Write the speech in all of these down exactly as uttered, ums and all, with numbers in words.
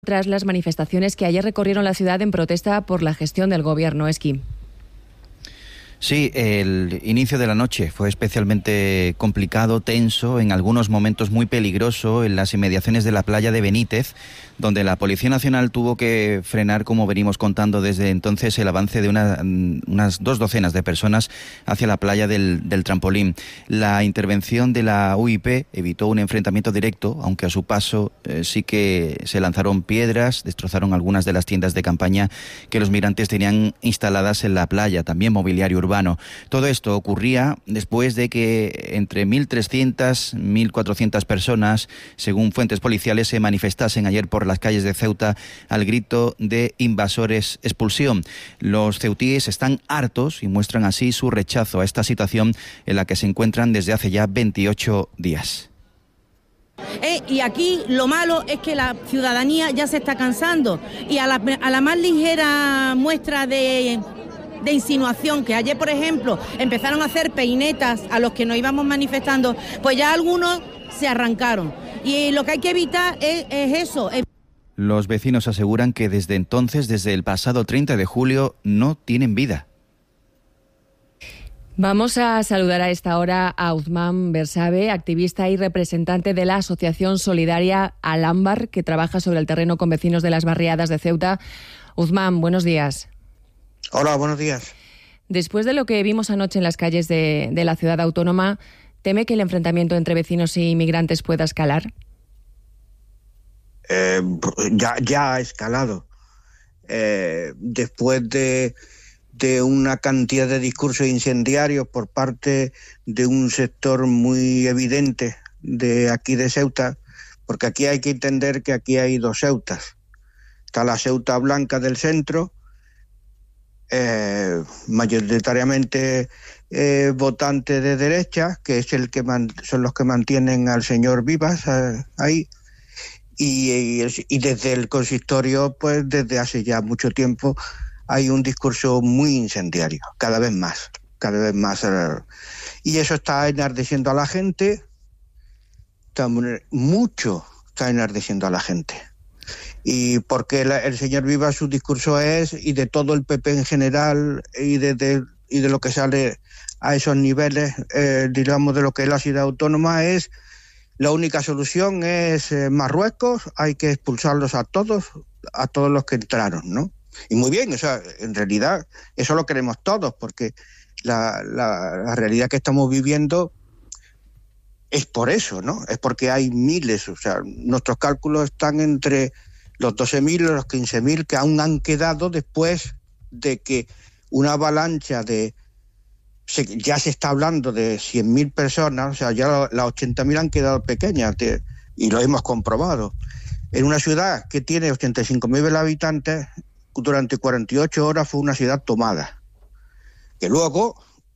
Tras las manifestaciones que ayer recorrieron la ciudad en protesta por la gestión del gobierno. Esqui. Sí, el inicio de la noche fue especialmente complicado, tenso, en algunos momentos muy peligroso en las inmediaciones de la playa de Benítez, donde la Policía Nacional tuvo que frenar, como venimos contando desde entonces, el avance de una, unas dos docenas de personas hacia la playa del, del Trampolín. La intervención de la U I P evitó un enfrentamiento directo, aunque a su paso eh, sí que se lanzaron piedras, destrozaron algunas de las tiendas de campaña que los migrantes tenían instaladas en la playa, también mobiliario urbano. Todo esto ocurría después de que entre mil trescientas, mil cuatrocientas personas, según fuentes policiales, se manifestasen ayer por las calles de Ceuta al grito de invasores, expulsión. Los ceutíes están hartos y muestran así su rechazo a esta situación en la que se encuentran desde hace ya veintiocho días. Eh, y aquí lo malo es que la ciudadanía ya se está cansando y a la, a la más ligera muestra de... de insinuación, que ayer, por ejemplo, empezaron a hacer peinetas a los que nos íbamos manifestando, pues ya algunos se arrancaron. Y lo que hay que evitar es, es eso. Es... Los vecinos aseguran que desde entonces, desde el pasado treinta de julio, no tienen vida. Vamos a saludar a esta hora a Uzman Bersabe, activista y representante de la Asociación Solidaria Alámbar, que trabaja sobre el terreno con vecinos de las barriadas de Ceuta. Uzman, buenos días. Hola, buenos días. Después de lo que vimos anoche en las calles de, de la ciudad autónoma, ¿teme que el enfrentamiento entre vecinos y inmigrantes pueda escalar? Eh, ya, ya ha escalado. Eh, después de, de una cantidad de discursos incendiarios por parte de un sector muy evidente de aquí de Ceuta, porque aquí hay que entender que aquí hay dos Ceutas. Está la Ceuta blanca del centro, Eh, mayoritariamente eh, votante de derecha, que es el que man, son los que mantienen al señor Vivas eh, ahí, y, y, y desde el consistorio, pues desde hace ya mucho tiempo hay un discurso muy incendiario, cada vez más, cada vez más, eh, y eso está enardeciendo a la gente, está mucho está enardeciendo a la gente. Y porque la, el señor Vivas, su discurso es, y de todo el P P en general, y de, de, y de lo que sale a esos niveles, eh, digamos, de lo que es la ciudad autónoma, es la única solución es eh, Marruecos, hay que expulsarlos a todos, a todos los que entraron, ¿no? Y muy bien, o sea, en realidad eso lo queremos todos, porque la, la, la realidad que estamos viviendo es por eso, ¿no? Es porque hay miles, o sea, nuestros cálculos están entre los doce mil y los quince mil que aún han quedado después de que una avalancha de... Se, ya se está hablando de cien mil personas, o sea, ya las ochenta mil han quedado pequeñas, de, y lo hemos comprobado. En una ciudad que tiene ochenta y cinco mil habitantes, durante cuarenta y ocho horas fue una ciudad tomada. Que luego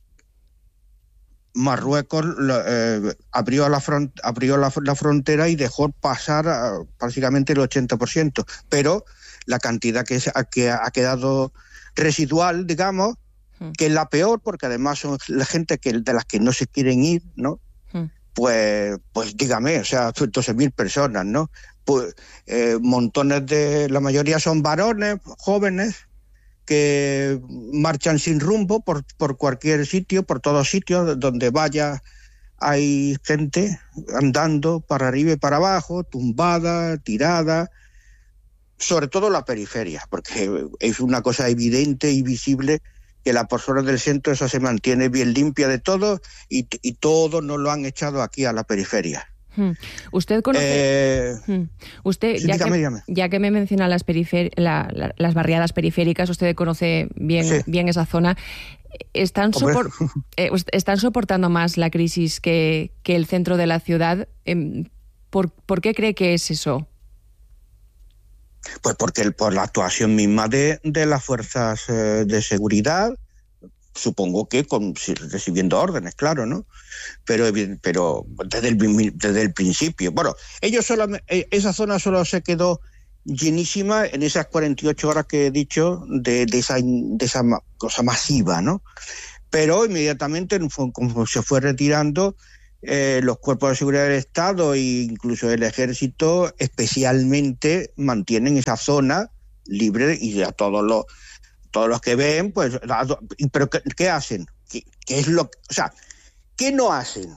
Marruecos eh, abrió, la, front, abrió la, la frontera y dejó pasar a, prácticamente el ochenta por ciento, pero la cantidad que, es, que ha quedado residual, digamos, hmm. que es la peor, porque además son la gente que, de las que no se quieren ir, ¿no? Hmm. Pues, pues dígame, o sea, doce mil personas, ¿no? Pues eh, montones de, la mayoría son varones, jóvenes, que marchan sin rumbo por, por cualquier sitio, por todos sitios, donde vaya hay gente andando para arriba y para abajo, tumbada, tirada, sobre todo la periferia, porque es una cosa evidente y visible que la persona del centro esa se mantiene bien limpia de todo y, y todo no lo han echado aquí a la periferia. Hmm. Usted conoce, eh, hmm. usted sí, ya, dígame, que, dígame. ya que me menciona las perifer la, la, las barriadas periféricas, usted conoce bien, sí. bien esa zona. ¿Están, sopor eh, ¿Están soportando más la crisis que, que el centro de la ciudad? ¿Por, ¿Por qué cree que es eso? Pues porque el, por la actuación misma de, de las fuerzas eh, de seguridad, supongo que con, recibiendo órdenes, claro, ¿no? Pero, pero desde, el, desde el principio. Bueno, ellos solamente, esa zona solo se quedó llenísima en esas cuarenta y ocho horas que he dicho de, de, esa, de esa cosa masiva, ¿no? Pero inmediatamente, como se fue retirando, eh, los cuerpos de seguridad del Estado e incluso el ejército especialmente mantienen esa zona libre y a todos los todos los que ven, pues, pero ¿qué, qué hacen? ¿Qué, qué es lo, o sea, qué no hacen?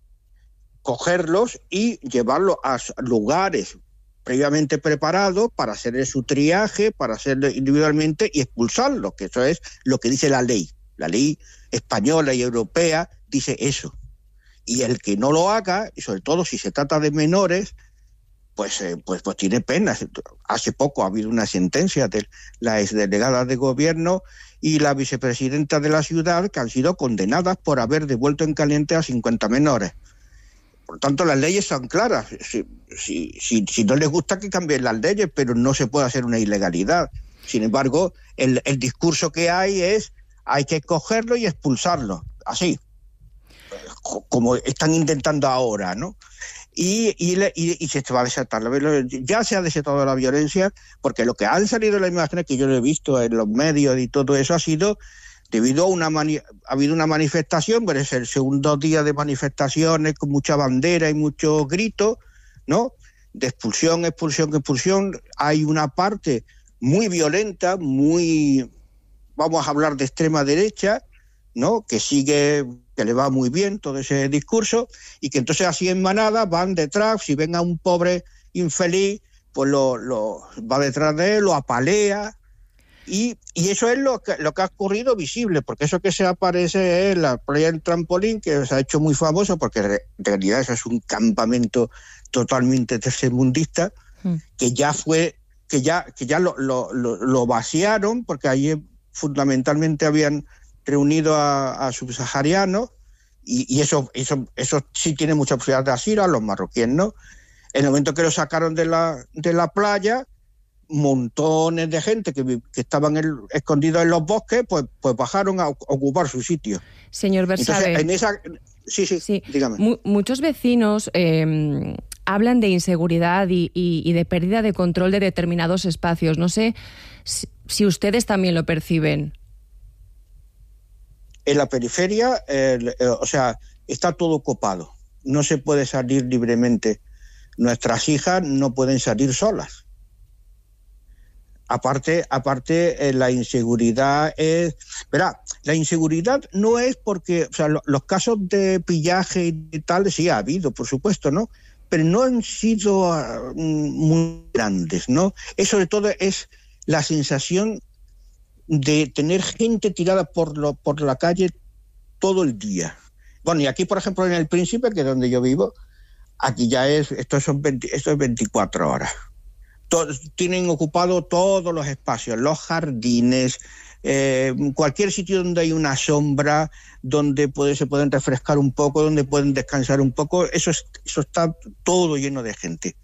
Cogerlos y llevarlos a lugares previamente preparados para hacer su triaje, para hacerlo individualmente y expulsarlos, que eso es lo que dice la ley. La ley española y europea dice eso. Y el que no lo haga, y sobre todo si se trata de menores, pues, eh, pues, pues tiene penas. Hace poco ha habido una sentencia de la exdelegada de gobierno y la vicepresidenta de la ciudad que han sido condenadas por haber devuelto en caliente a cincuenta menores. Por tanto, las leyes son claras. Si, si, si, si no les gusta que cambien las leyes, pero no se puede hacer una ilegalidad. Sin embargo, el, el discurso que hay es hay que cogerlo y expulsarlo. Así, como están intentando ahora, ¿no? Y, y, y, y se va a desatar. Ya se ha desatado la violencia, porque lo que han salido en las imágenes que yo lo he visto en los medios y todo eso ha sido debido a una mani- ha habido una manifestación, pero es el segundo día de manifestaciones con mucha bandera y muchos gritos, ¿no? De expulsión, expulsión, expulsión. Hay una parte muy violenta, muy, vamos a hablar de extrema derecha, ¿no? Que sigue, que le va muy bien todo ese discurso, y que entonces así en manada van detrás, si ven a un pobre infeliz, pues lo, lo va detrás de él, lo apalea, y, y eso es lo que, lo que ha ocurrido visible, porque eso que se aparece es la playa del Trampolín, que se ha hecho muy famoso, porque en realidad eso es un campamento totalmente tercermundista, mm. que ya fue, que ya, que ya lo, lo, lo, lo vaciaron, porque allí fundamentalmente habían reunido a, a subsaharianos, y, y eso, eso, eso sí tiene mucha posibilidad de asilo, a los marroquíes, ¿no? En el momento que lo sacaron de la, de la playa, montones de gente que, que estaban el, escondidos en los bosques, pues, pues bajaron a ocupar su sitio. Señor Bersabe, en esa, sí, sí, sí, dígame. Mu- muchos vecinos eh, hablan de inseguridad y, y, y de pérdida de control de determinados espacios. No sé si, si ustedes también lo perciben. En la periferia, eh, eh, o sea, está todo copado. No se puede salir libremente. Nuestras hijas no pueden salir solas. Aparte, aparte eh, la inseguridad es... Verá, la inseguridad no es porque... O sea, lo, los casos de pillaje y tal, sí ha habido, por supuesto, ¿no? Pero no han sido uh, muy grandes, ¿no? Es sobre todo es la sensación de tener gente tirada por, lo, por la calle todo el día. Bueno, y aquí, por ejemplo, en el Príncipe, que es donde yo vivo, aquí ya es, esto, son veinte, esto es veinticuatro horas. Todos, tienen ocupado todos los espacios, los jardines, eh, cualquier sitio donde hay una sombra, donde puede, se pueden refrescar un poco, donde pueden descansar un poco, eso, es, eso está todo lleno de gente.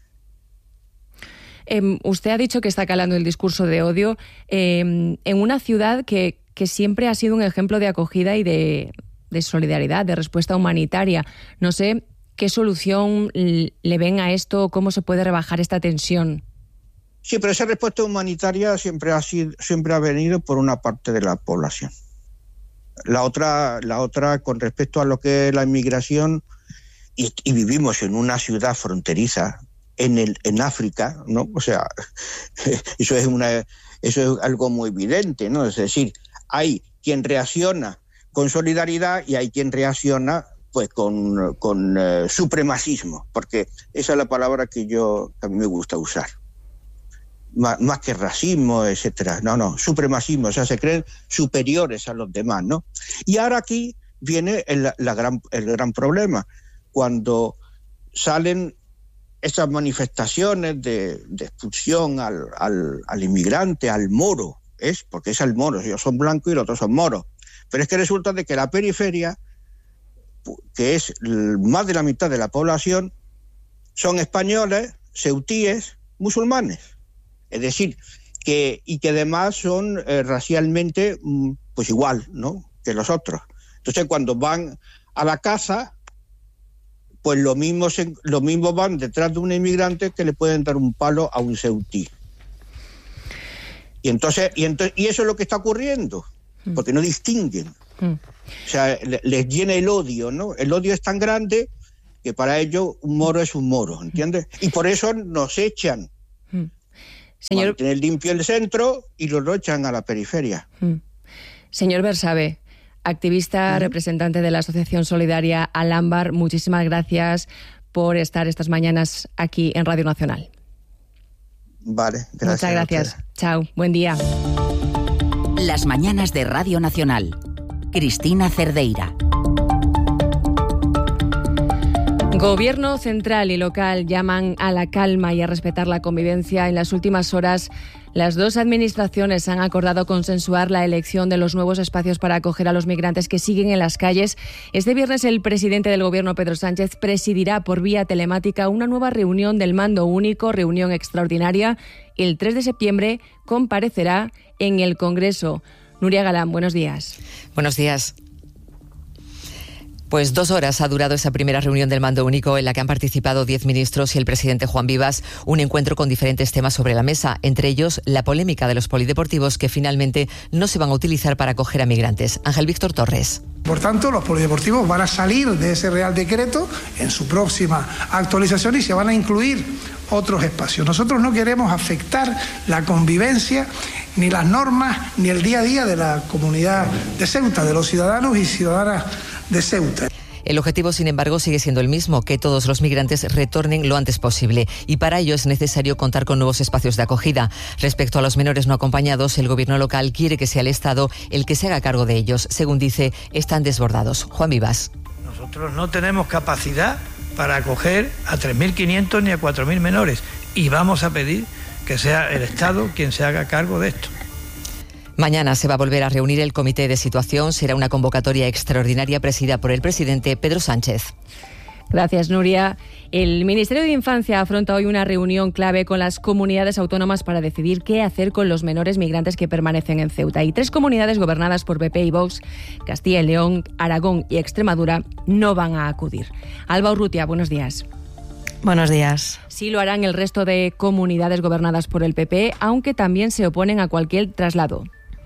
Eh, usted ha dicho que está calando el discurso de odio eh, en una ciudad que, que siempre ha sido un ejemplo de acogida y de, de solidaridad, de respuesta humanitaria. No sé qué solución le ven a esto, cómo se puede rebajar esta tensión. Sí, pero esa respuesta humanitaria siempre ha sido, siempre ha venido por una parte de la población. La otra, la otra con respecto a lo que es la inmigración, y, y vivimos en una ciudad fronteriza, en el en África, ¿no? O sea, eso es una eso es algo muy evidente, ¿no? Es decir, hay quien reacciona con solidaridad y hay quien reacciona pues con, con uh, supremacismo, porque esa es la palabra que yo que a mí me gusta usar. Más, más que racismo, etcétera. No, no, supremacismo, o sea, se creen superiores a los demás, ¿no? Y ahora aquí viene el, la gran, el gran problema, cuando salen esas manifestaciones de, de expulsión al, al, al inmigrante, al moro, es porque es al moro, ellos son blancos y los otros son moros. Pero es que resulta de que la periferia, que es más de la mitad de la población, son españoles, ceutíes, musulmanes. Es decir, que y que además son eh, racialmente pues igual, ¿no?, que los otros. Entonces, cuando van a la casa, pues lo mismo, se, lo mismo van detrás de un inmigrante que le pueden dar un palo a un ceutí. Y entonces, y entonces, y eso es lo que está ocurriendo, porque no distinguen. Mm. O sea, les llena el odio, ¿no? El odio es tan grande que para ellos un moro es un moro, ¿entiendes? Y por eso nos echan. Mm. Señor... Mantener limpio el centro y lo echan a la periferia. Mm. Señor Bersabe, activista, ¿Mm? representante de la Asociación Solidaria Alámbar, muchísimas gracias por estar estas mañanas aquí en Radio Nacional. Vale, gracias. Muchas gracias. Chao, buen día. Las mañanas de Radio Nacional. Cristina Cerdeira. Gobierno central y local llaman a la calma y a respetar la convivencia. En las últimas horas, las dos administraciones han acordado consensuar la elección de los nuevos espacios para acoger a los migrantes que siguen en las calles. Este viernes, el presidente del Gobierno, Pedro Sánchez, presidirá por vía telemática una nueva reunión del Mando Único, reunión extraordinaria. El tres de septiembre comparecerá en el Congreso. Nuria Galán, buenos días. Buenos días. Pues dos horas ha durado esa primera reunión del Mando Único en la que han participado diez ministros y el presidente Juan Vivas, un encuentro con diferentes temas sobre la mesa, entre ellos la polémica de los polideportivos que finalmente no se van a utilizar para acoger a migrantes. Ángel Víctor Torres. Por tanto, los polideportivos van a salir de ese Real Decreto en su próxima actualización y se van a incluir otros espacios. Nosotros no queremos afectar la convivencia, ni las normas, ni el día a día de la comunidad de Ceuta, de los ciudadanos y ciudadanas de Ceuta. El objetivo, sin embargo, sigue siendo el mismo, que todos los migrantes retornen lo antes posible. Y para ello es necesario contar con nuevos espacios de acogida. Respecto a los menores no acompañados, el gobierno local quiere que sea el Estado el que se haga cargo de ellos. Según dice, están desbordados. Juan Vivas. Nosotros no tenemos capacidad para acoger a tres mil quinientos ni a cuatro mil menores. Y vamos a pedir que sea el Estado quien se haga cargo de esto. Mañana se va a volver a reunir el comité de situación. Será una convocatoria extraordinaria presidida por el presidente Pedro Sánchez. Gracias, Nuria. El Ministerio de Infancia afronta hoy una reunión clave con las comunidades autónomas para decidir qué hacer con los menores migrantes que permanecen en Ceuta. Y tres comunidades gobernadas por P P y Vox, Castilla y León, Aragón y Extremadura, no van a acudir. Alba Urrutia, buenos días. Buenos días. Sí lo harán el resto de comunidades gobernadas por el P P, aunque también se oponen a cualquier traslado.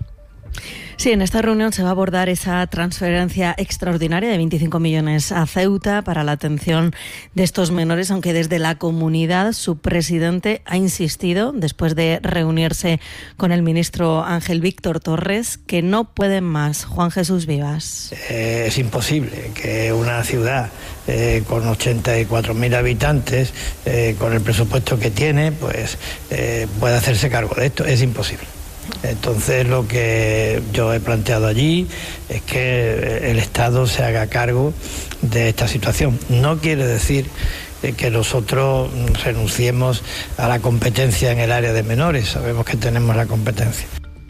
Sí, en esta reunión se va a abordar esa transferencia extraordinaria de veinticinco millones a Ceuta para la atención de estos menores, aunque desde la comunidad su presidente ha insistido, después de reunirse con el ministro Ángel Víctor Torres, que no pueden más. Juan Jesús Vivas. Eh, es imposible que una ciudad eh, con ochenta y cuatro mil habitantes, eh, con el presupuesto que tiene, pues eh, pueda hacerse cargo de esto. Es imposible. Entonces lo que yo he planteado allí es que el Estado se haga cargo de esta situación. No quiere decir que nosotros renunciemos a la competencia en el área de menores. Sabemos que tenemos la competencia.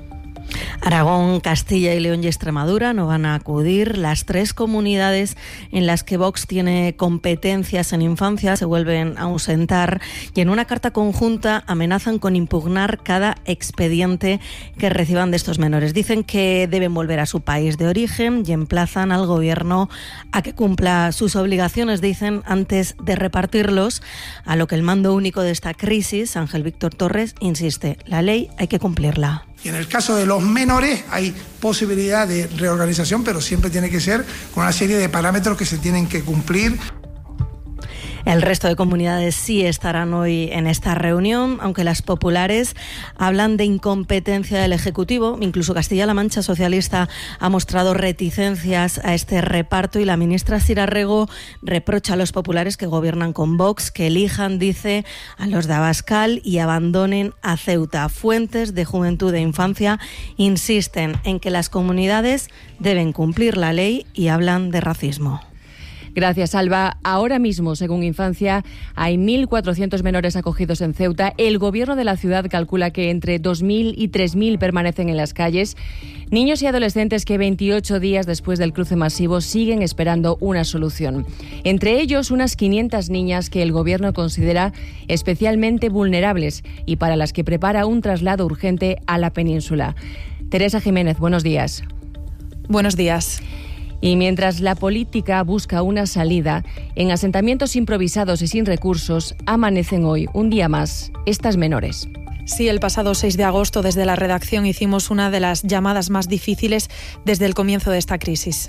Aragón, Castilla y León y Extremadura no van a acudir. Las tres comunidades en las que Vox tiene competencias en infancia se vuelven a ausentar y en una carta conjunta amenazan con impugnar cada expediente que reciban de estos menores. Dicen que deben volver a su país de origen y emplazan al gobierno a que cumpla sus obligaciones, dicen, antes de repartirlos, a lo que el mando único de esta crisis, Ángel Víctor Torres, insiste: la ley hay que cumplirla. Y en el caso de los menores hay posibilidad de reorganización, pero siempre tiene que ser con una serie de parámetros que se tienen que cumplir. El resto de comunidades sí estarán hoy en esta reunión, aunque las populares hablan de incompetencia del Ejecutivo. Incluso Castilla-La Mancha Socialista ha mostrado reticencias a este reparto y la ministra Sira Rego reprocha a los populares que gobiernan con Vox que elijan, dice, a los de Abascal y abandonen a Ceuta. Fuentes de Juventud e Infancia insisten en que las comunidades deben cumplir la ley y hablan de racismo. Gracias, Alba. Ahora mismo, según Infancia, hay mil cuatrocientos menores acogidos en Ceuta. El gobierno de la ciudad calcula que entre dos mil y tres mil permanecen en las calles. Niños y adolescentes que veintiocho días después del cruce masivo siguen esperando una solución. Entre ellos, unas quinientas niñas que el gobierno considera especialmente vulnerables y para las que prepara un traslado urgente a la península. Teresa Jiménez, buenos días. Buenos días. Y mientras la política busca una salida, en asentamientos improvisados y sin recursos, amanecen hoy, un día más, estas menores. Sí, el pasado seis de agosto desde la redacción hicimos una de las llamadas más difíciles desde el comienzo de esta crisis.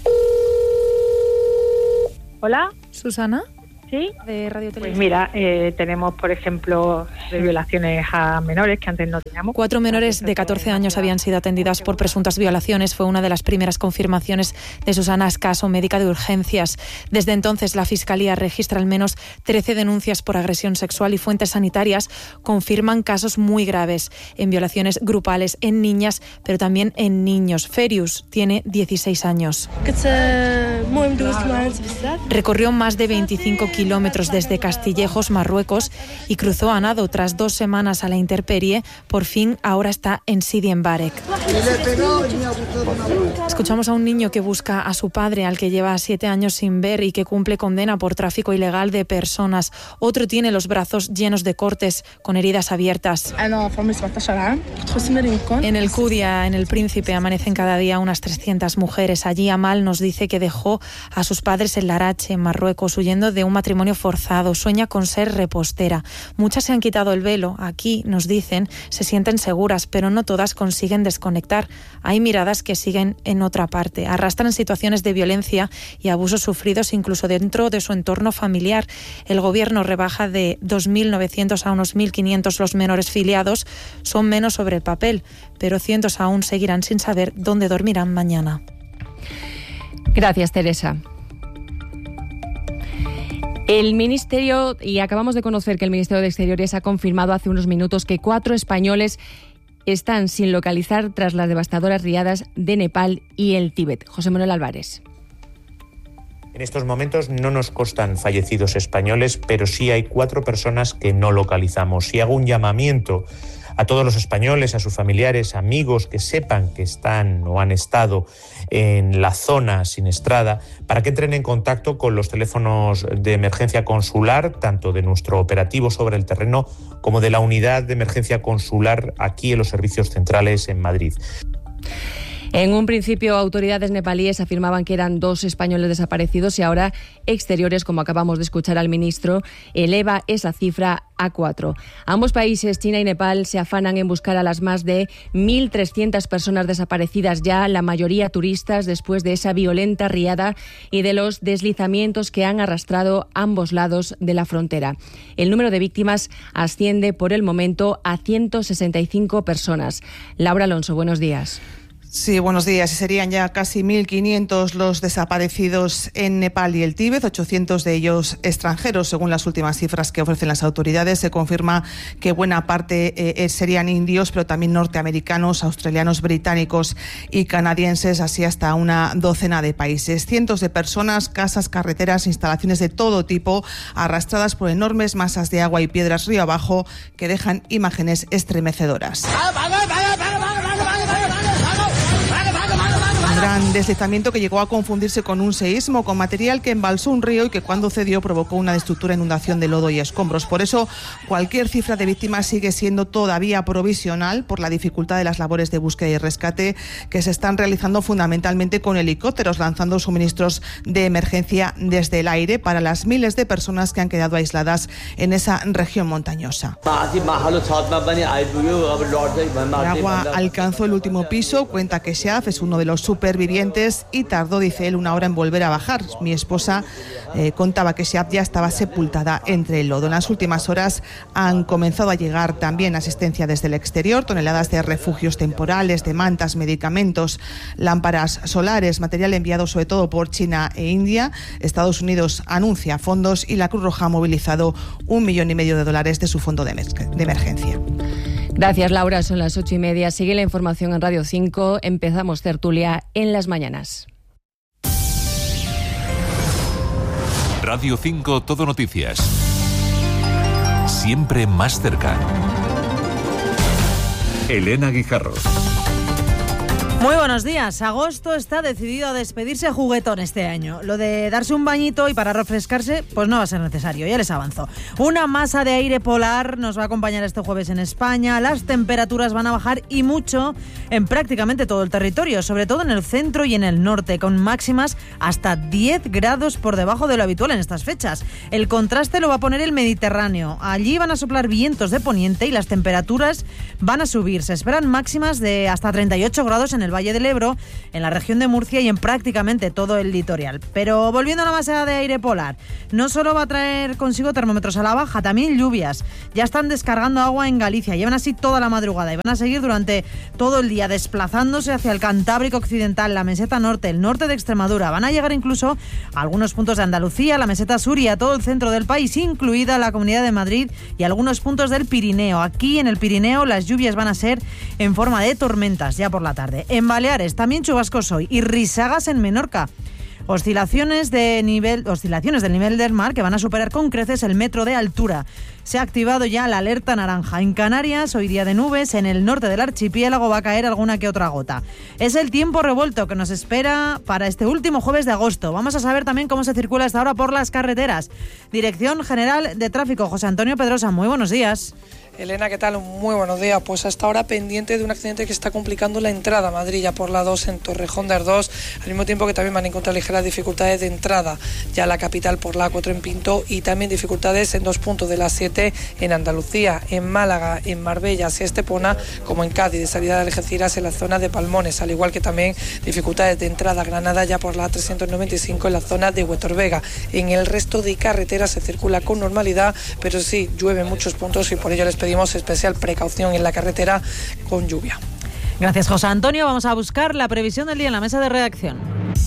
Hola. ¿Susana? Sí, de Radio Televisión. Pues mira, eh, tenemos, por ejemplo, de violaciones a menores que antes no teníamos. Cuatro menores de catorce años habían sido atendidas por presuntas violaciones. Fue una de las primeras confirmaciones de Susana Escaso, médica de urgencias. Desde entonces, la Fiscalía registra al menos trece denuncias por agresión sexual y fuentes sanitarias confirman casos muy graves en violaciones grupales en niñas, pero también en niños. Ferius tiene dieciséis años. Recorrió más de veinticinco kilómetros desde Castillejos, Marruecos, y cruzó a nado. Tras dos semanas a la intemperie, por fin ahora está en Sidi en Barek. Escuchamos a un niño que busca a su padre, al que lleva siete años sin ver y que cumple condena por tráfico ilegal de personas. Otro tiene los brazos llenos de cortes, con heridas abiertas. En el Cudia, en el Príncipe, amanecen cada día unas trescientas mujeres. Allí Amal nos dice que dejó a sus padres en Larache, en Marruecos, huyendo de un matrimonio forzado. Sueña con ser repostera. Muchas se han quitado el velo. Aquí, nos dicen, se sienten seguras, pero no todas consiguen desconectar. Hay miradas que siguen en otra parte. Arrastran situaciones de violencia y abusos sufridos incluso dentro de su entorno familiar. El gobierno rebaja de dos mil novecientos a unos mil quinientos los menores filiados. Son menos sobre el papel, pero cientos aún seguirán sin saber dónde dormirán mañana. Gracias, Teresa. El Ministerio, y acabamos de conocer que el Ministerio de Exteriores ha confirmado hace unos minutos que cuatro españoles están sin localizar tras las devastadoras riadas de Nepal y el Tíbet. José Manuel Álvarez. En estos momentos no nos constan fallecidos españoles, pero sí hay cuatro personas que no localizamos. Y hago un llamamiento a todos los españoles, a sus familiares, amigos que sepan que están o han estado en la zona siniestrada, para que entren en contacto con los teléfonos de emergencia consular, tanto de nuestro operativo sobre el terreno como de la unidad de emergencia consular aquí en los servicios centrales en Madrid. En un principio, autoridades nepalíes afirmaban que eran dos españoles desaparecidos y ahora Exteriores, como acabamos de escuchar al ministro, eleva esa cifra a cuatro. Ambos países, China y Nepal, se afanan en buscar a las más de mil trescientas personas desaparecidas ya, la mayoría turistas, después de esa violenta riada y de los deslizamientos que han arrastrado ambos lados de la frontera. El número de víctimas asciende por el momento a ciento sesenta y cinco personas. Laura Alonso, buenos días. Sí, buenos días. Serían ya casi mil quinientos los desaparecidos en Nepal y el Tíbet, ochocientos de ellos extranjeros, según las últimas cifras que ofrecen las autoridades. Se confirma que buena parte eh, serían indios, pero también norteamericanos, australianos, británicos y canadienses, así hasta una docena de países. Cientos de personas, casas, carreteras, instalaciones de todo tipo, arrastradas por enormes masas de agua y piedras río abajo que dejan imágenes estremecedoras. Un gran deslizamiento que llegó a confundirse con un seísmo, con material que embalsó un río y que cuando cedió provocó una destructura, inundación de lodo y escombros. Por eso, cualquier cifra de víctimas sigue siendo todavía provisional por la dificultad de las labores de búsqueda y rescate que se están realizando fundamentalmente con helicópteros, lanzando suministros de emergencia desde el aire para las miles de personas que han quedado aisladas en esa región montañosa. El agua alcanzó el último piso, cuenta que Shaf es uno de los super supervivientes y tardó, dice él, una hora en volver a bajar. Mi esposa eh, contaba que Shab ya estaba sepultada entre el lodo. En las últimas horas han comenzado a llegar también asistencia desde el exterior, toneladas de refugios temporales, de mantas, medicamentos, lámparas solares, material enviado sobre todo por China e India. Estados Unidos anuncia fondos y la Cruz Roja ha movilizado un millón y medio de dólares de su fondo de, emer- de emergencia. Gracias, Laura. Son las ocho y media. Sigue la información en Radio cinco. Empezamos tertulia en las mañanas. Radio cinco, Todo Noticias. Siempre más cerca. Elena Guijarro. Muy buenos días. Agosto está decidido a despedirse juguetón este año. Lo de darse un bañito y para refrescarse, pues no va a ser necesario, ya les avanzo. Una masa de aire polar nos va a acompañar este jueves en España. Las temperaturas van a bajar y mucho en prácticamente todo el territorio, sobre todo en el centro y en el norte, con máximas hasta diez grados por debajo de lo habitual en estas fechas. El contraste lo va a poner el Mediterráneo. Allí van a soplar vientos de poniente y las temperaturas van a subir. Se esperan máximas de hasta treinta y ocho grados en el Valle del Ebro, en la región de Murcia y en prácticamente todo el litoral. Pero volviendo a la masa de aire polar, no solo va a traer consigo termómetros a la baja, también lluvias. Ya están descargando agua en Galicia, llevan así toda la madrugada y van a seguir durante todo el día desplazándose hacia el Cantábrico occidental, la meseta norte, el norte de Extremadura. Van a llegar incluso a algunos puntos de Andalucía, la meseta sur y a todo el centro del país, incluida la Comunidad de Madrid y algunos puntos del Pirineo. Aquí en el Pirineo las lluvias van a ser en forma de tormentas ya por la tarde. En Baleares también chubascos hoy y risagas en Menorca. Oscilaciones, de nivel, oscilaciones del nivel del mar que van a superar con creces el metro de altura. Se ha activado ya la alerta naranja. En Canarias, hoy día de nubes, en el norte del archipiélago va a caer alguna que otra gota. Es el tiempo revuelto que nos espera para este último jueves de agosto. Vamos a saber también cómo se circula esta hora por las carreteras. Dirección General de Tráfico, José Antonio Pedrosa, muy buenos días. Elena, ¿qué tal? Muy buenos días. Pues hasta ahora pendiente de un accidente que está complicando la entrada a Madrid, ya por la dos en Torrejón de Ardós, al mismo tiempo que también van a encontrar ligeras dificultades de entrada ya a la capital por la cuatro en Pinto y también dificultades en dos puntos de la siete en Andalucía, en Málaga, en Marbella, hacia Estepona, como en Cádiz, de salida de Algeciras en la zona de Palmones, al igual que también dificultades de entrada a Granada ya por la trescientos noventa y cinco en la zona de Huétor Vega. En el resto de carreteras se circula con normalidad, pero sí llueve en muchos puntos y por ello les pedimos Pedimos especial precaución en la carretera con lluvia. Gracias, José Antonio. Vamos a buscar la previsión del día en la mesa de redacción.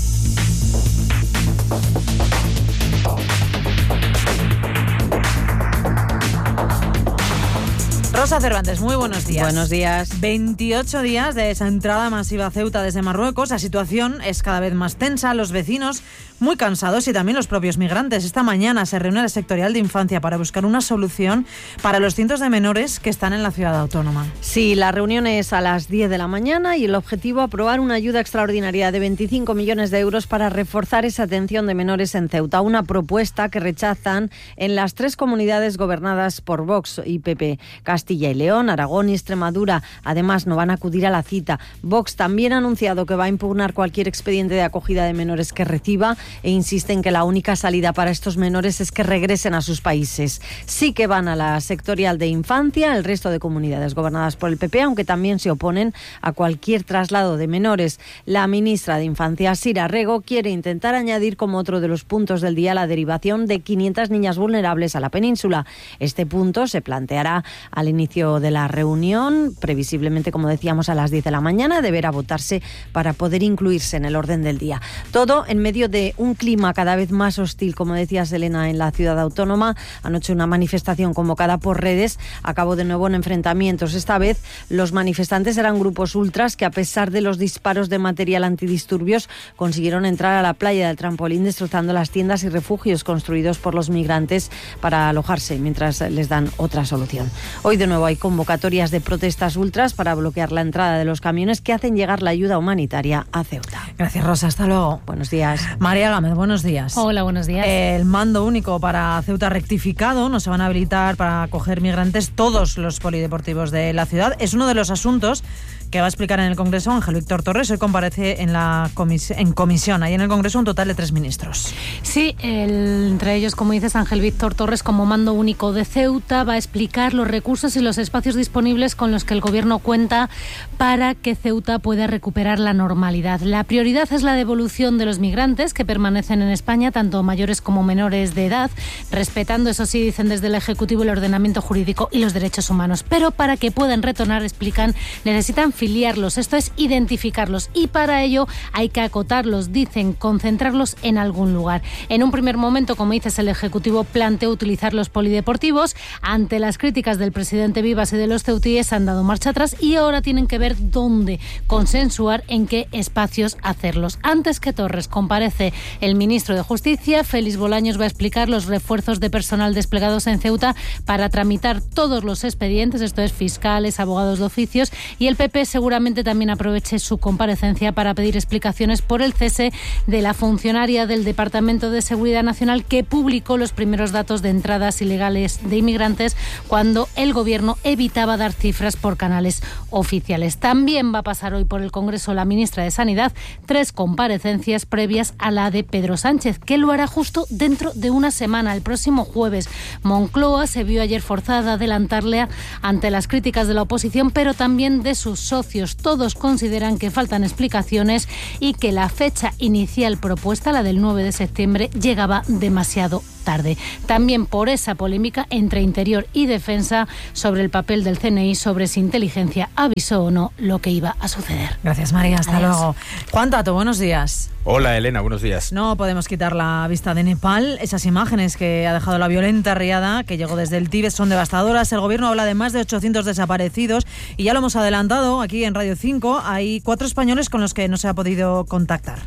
Rosa Cervantes, muy buenos días. Buenos días. veintiocho días de esa entrada masiva a Ceuta desde Marruecos. La situación es cada vez más tensa. Los vecinos muy cansados y también los propios migrantes. Esta mañana se reúne la sectorial de infancia para buscar una solución para los cientos de menores que están en la ciudad autónoma. Sí, la reunión es a las diez de la mañana y el objetivo aprobar una ayuda extraordinaria de veinticinco millones de euros para reforzar esa atención de menores en Ceuta. Una propuesta que rechazan en las tres comunidades gobernadas por Vox y P P. Castilla y León, Aragón y Extremadura. Además, no van a acudir a la cita. Vox también ha anunciado que va a impugnar cualquier expediente de acogida de menores que reciba e insiste en que la única salida para estos menores es que regresen a sus países. Sí que van a la sectorial de infancia, el resto de comunidades gobernadas por el P P, aunque también se oponen a cualquier traslado de menores. La ministra de Infancia, Sira Rego, quiere intentar añadir como otro de los puntos del día la derivación de quinientas niñas vulnerables a la península. Este punto se planteará al inicio de la reunión, previsiblemente, como decíamos, a las diez de la mañana, deberá votarse para poder incluirse en el orden del día. Todo en medio de un clima cada vez más hostil, como decías, Elena, en la ciudad autónoma. Anoche una manifestación convocada por redes acabó de nuevo en enfrentamientos. Esta vez los manifestantes eran grupos ultras que, a pesar de los disparos de material antidisturbios, consiguieron entrar a la playa del Trampolín, destrozando las tiendas y refugios construidos por los migrantes para alojarse mientras les dan otra solución. Hoy de nuevo hay convocatorias de protestas ultras para bloquear la entrada de los camiones que hacen llegar la ayuda humanitaria a Ceuta. Gracias, Rosa. Hasta luego. Buenos días. María Gámez, buenos días. Hola, buenos días. El mando único para Ceuta rectificado. No se van a habilitar para acoger migrantes todos los polideportivos de la ciudad. Es uno de los asuntos que va a explicar en el Congreso Ángel Víctor Torres. Hoy comparece en la comis- en comisión. Hay en el Congreso un total de tres ministros. Sí, el, entre ellos, como dices, Ángel Víctor Torres, como mando único de Ceuta, va a explicar los recursos y los espacios disponibles con los que el Gobierno cuenta para que Ceuta pueda recuperar la normalidad. La prioridad es la devolución de los migrantes que permanecen en España, tanto mayores como menores de edad, respetando, eso sí, dicen desde el Ejecutivo, el ordenamiento jurídico y los derechos humanos. Pero para que puedan retornar, explican, necesitan filiarlos, esto es identificarlos, y para ello hay que acotarlos, dicen, concentrarlos en algún lugar. En un primer momento, como dices, el Ejecutivo planteó utilizar los polideportivos ante las críticas del presidente presidente Vivas y de los ceutíes han dado marcha atrás y ahora tienen que ver dónde consensuar, en qué espacios hacerlos. Antes que Torres comparece el ministro de Justicia, Félix Bolaños va a explicar los refuerzos de personal desplegados en Ceuta para tramitar todos los expedientes, esto es, fiscales, abogados de oficios, y el P P seguramente también aproveche su comparecencia para pedir explicaciones por el cese de la funcionaria del Departamento de Seguridad Nacional que publicó los primeros datos de entradas ilegales de inmigrantes cuando el Gobierno evitaba dar cifras por canales oficiales. También va a pasar hoy por el Congreso la ministra de Sanidad, tres comparecencias previas a la de Pedro Sánchez, que lo hará justo dentro de una semana, el próximo jueves. Moncloa se vio ayer forzada a adelantarle ante las críticas de la oposición, pero también de sus socios. Todos consideran que faltan explicaciones y que la fecha inicial propuesta, la del nueve de septiembre, llegaba demasiado tarde. También por esa polémica entre Interior y Defensa sobre el papel del C N I sobre si inteligencia avisó o no lo que iba a suceder. Gracias, María. Hasta Adiós. luego. Juan Tato, buenos días. Hola, Elena, buenos días. No podemos quitar la vista de Nepal. Esas imágenes que ha dejado la violenta riada que llegó desde el Tíbet son devastadoras. El gobierno habla de más de ochocientos desaparecidos y ya lo hemos adelantado aquí en Radio cinco. Hay cuatro españoles con los que no se ha podido contactar.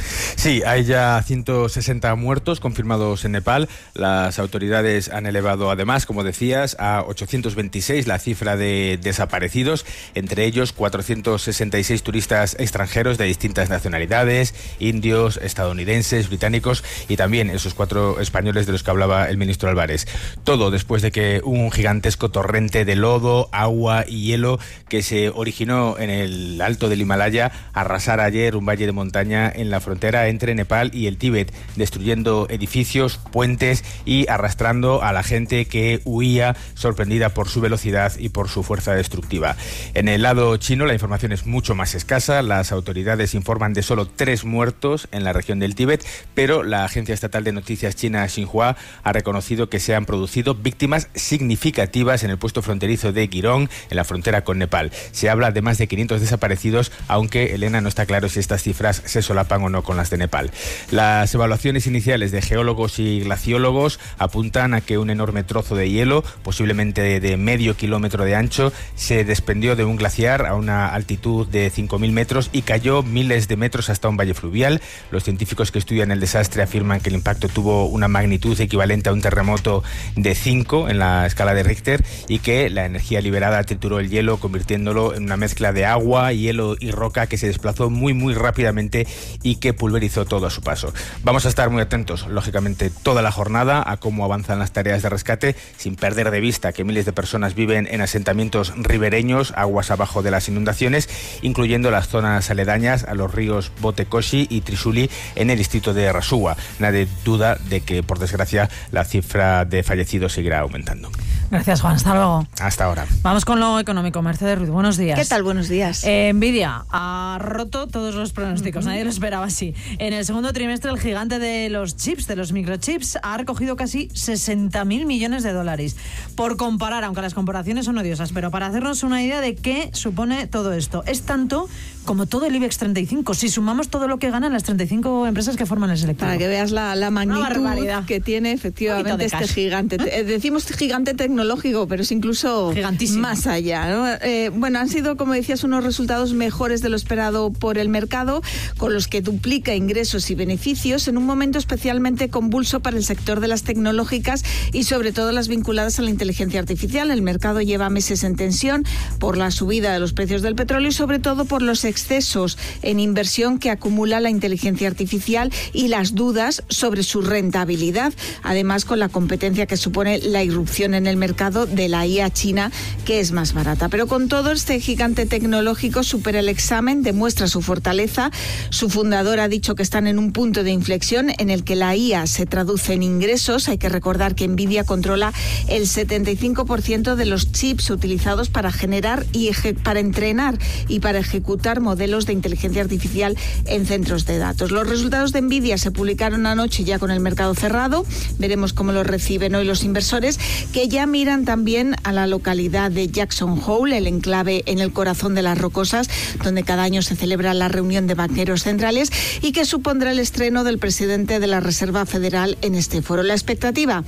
Sí, hay ya ciento sesenta muertos confirmados en Nepal. Las autoridades han elevado además, como decías, a ochocientos veintiséis la cifra de desaparecidos, entre ellos cuatrocientos sesenta y seis turistas extranjeros de distintas nacionalidades, indios, estadounidenses, británicos y también esos cuatro españoles de los que hablaba el ministro Álvarez. Todo después de que un gigantesco torrente de lodo, agua y hielo que se originó en el alto del Himalaya arrasara ayer un valle de montaña en la frontera entre Nepal y el Tíbet, destruyendo edificios, puentes y arrastrando a la gente que huía, sorprendida por su velocidad y por su fuerza destructiva. En el lado chino la información es mucho más escasa. Las autoridades informan de solo tres muertos en la región del Tíbet, pero la agencia estatal de noticias china Xinhua ha reconocido que se han producido víctimas significativas en el puesto fronterizo de Girong, en la frontera con Nepal. Se habla de más de quinientos desaparecidos, aunque, Elena, no está claro si estas cifras se solapan o no con las de Nepal. Las evaluaciones iniciales de geólogos y glaciólogos apuntan a que un enorme trozo de hielo, posiblemente de, de medio kilómetro de ancho, se desprendió de un glaciar a una altitud de cinco mil metros y cayó miles de metros hasta un valle fluvial. Los científicos que estudian el desastre afirman que el impacto tuvo una magnitud equivalente a un terremoto de cinco en la escala de Richter y que la energía liberada trituró el hielo, convirtiéndolo en una mezcla de agua, hielo y roca que se desplazó muy muy rápidamente y que pulverizó todo a su paso. Vamos a estar muy atentos, lógicamente, toda la jornada a cómo avanzan las tareas de rescate, sin perder de vista que miles de personas viven en asentamientos ribereños, aguas abajo de las inundaciones, incluyendo las zonas aledañas a los ríos Botekoshi y Trisuli en el distrito de Rasuwa. Nadie duda de que, por desgracia, la cifra de fallecidos seguirá aumentando. Gracias, Juan. Hasta luego. Hasta ahora. Vamos con lo económico. Mercedes Ruiz, buenos días. ¿Qué tal? Buenos días. Eh, Nvidia ha roto todos los pronósticos. Uh-huh. Nadie lo esperaba así. En el segundo trimestre, el gigante de los chips, de los microchips, ha recogido casi sesenta mil millones de dólares. Por comparar, aunque las comparaciones son odiosas, pero para hacernos una idea de qué supone todo esto. Es tanto como todo el IBEX treinta y cinco, si sumamos todo lo que ganan las treinta y cinco empresas que forman el selectivo. Para que veas la, la magnitud que tiene efectivamente este cash. gigante. ¿Eh? Decimos gigante tecnológico, pero es incluso más allá, ¿no? Eh, bueno, han sido, como decías, unos resultados mejores de lo esperado por el mercado, con los que duplica ingresos y beneficios en un momento especialmente convulso para el sector de las tecnológicas y sobre todo las vinculadas a la inteligencia artificial. El mercado lleva meses en tensión por la subida de los precios del petróleo y sobre todo por los excesos en inversión que acumula la inteligencia artificial y las dudas sobre su rentabilidad, además con la competencia que supone la irrupción en el mercado de la I A china, que es más barata. Pero con todo, este gigante tecnológico supera el examen, demuestra su fortaleza. Su fundador ha dicho que están en un punto de inflexión en el que la I A se traduce en ingresos. Hay que recordar que Nvidia controla el setenta y cinco por ciento de los chips utilizados para generar y eje- para entrenar y para ejecutar modelos de inteligencia artificial en centros de datos. Los resultados de Nvidia se publicaron anoche ya con el mercado cerrado. Veremos cómo los reciben hoy los inversores, que ya miran también a la localidad de Jackson Hole, el enclave en el corazón de las Rocosas, donde cada año se celebra la reunión de banqueros centrales y que supondrá el estreno del presidente de la Reserva Federal en este foro. La expectativa,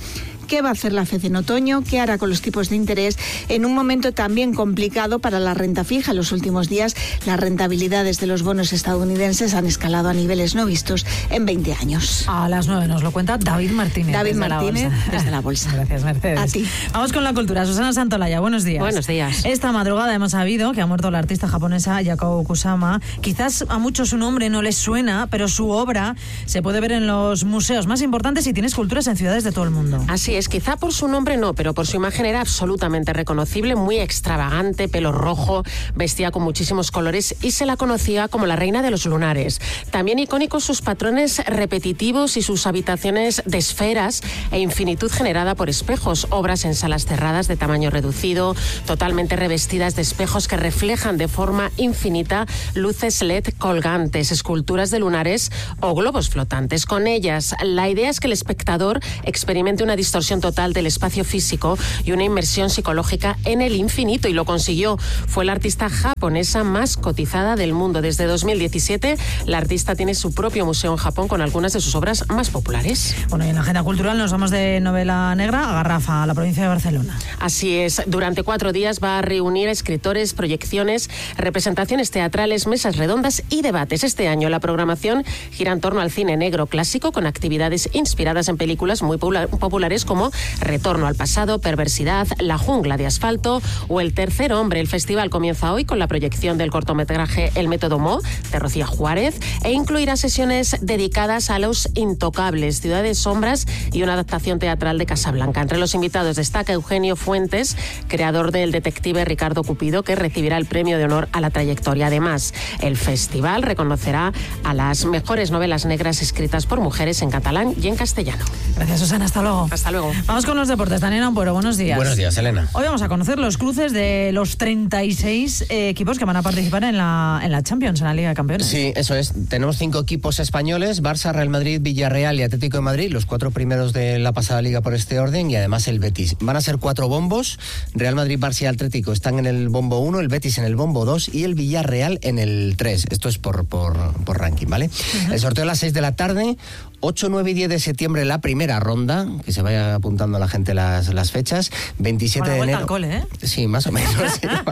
qué va a hacer la F E D en otoño, qué hará con los tipos de interés en un momento también complicado para la renta fija. En los últimos días las rentabilidades de los bonos estadounidenses han escalado a niveles no vistos en veinte años. A las nueve nos lo cuenta David Martínez. David desde Martínez, la desde la bolsa. Gracias, Mercedes. A ti. Vamos con la cultura. Susana Santolaya, buenos días. Buenos días. Esta madrugada hemos sabido que ha muerto la artista japonesa Yoko Kusama. Quizás a muchos su nombre no les suena, pero su obra se puede ver en los museos más importantes y tiene esculturas en ciudades de todo el mundo. Así es, quizá por su nombre no, pero por su imagen era absolutamente reconocible, muy extravagante, pelo rojo, vestía con muchísimos colores y se la conocía como la reina de los lunares. También icónicos sus patrones repetitivos y sus habitaciones de esferas e infinitud generada por espejos, obras en salas cerradas de tamaño reducido, totalmente revestidas de espejos que reflejan de forma infinita luces L E D colgantes, esculturas de lunares o globos flotantes. Con ellas, la idea es que el espectador experimente una distorsión total del espacio físico y una inmersión psicológica en el infinito, y lo consiguió. Fue la artista japonesa más cotizada del mundo. Desde dos mil diecisiete, la artista tiene su propio museo en Japón con algunas de sus obras más populares. Bueno, y en la agenda cultural nos vamos de novela negra a Garrafa, a la provincia de Barcelona. Así es, durante cuatro días va a reunir a escritores, proyecciones, representaciones teatrales, mesas redondas y debates. Este año la programación gira en torno al cine negro clásico, con actividades inspiradas en películas muy populares como Retorno al pasado, Perversidad, La jungla de asfalto o El tercer hombre. El festival comienza hoy con la proyección del cortometraje El método Mo, de Rocía Juárez, e incluirá sesiones dedicadas a Los intocables, Ciudades sombras y una adaptación teatral de Casablanca. Entre los invitados destaca Eugenio Fuentes, creador del detective Ricardo Cupido, que recibirá el premio de honor a la trayectoria. Además, el festival reconocerá a las mejores novelas negras escritas por mujeres en catalán y en castellano. Gracias, Susana. Hasta luego. Hasta luego. Vamos con los deportes. Daniel Ampuero, buenos días. Buenos días, Elena. Hoy vamos a conocer los cruces de los treinta y seis eh, equipos que van a participar en la, en la Champions, en la Liga de Campeones. Sí, eso es. Tenemos cinco equipos españoles: Barça, Real Madrid, Villarreal y Atlético de Madrid, los cuatro primeros de la pasada Liga por este orden, y además el Betis. Van a ser cuatro bombos. Real Madrid, Barça y Atlético están en el bombo uno, el Betis en el bombo dos y el Villarreal en el tres. Esto es por, por, por ranking, ¿vale? Uh-huh. El sorteo a las seis de la tarde. ocho, nueve y diez de septiembre la primera ronda, que se vaya apuntando a la gente las, las fechas. veintisiete de enero. Al cole, ¿eh? Sí, más o menos.